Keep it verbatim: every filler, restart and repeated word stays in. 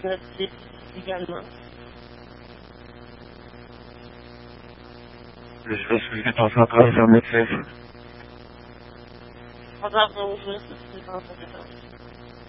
notre site également. Je vais suivre ton centre fermeture. On va vous ouvrir tout de suite en fait.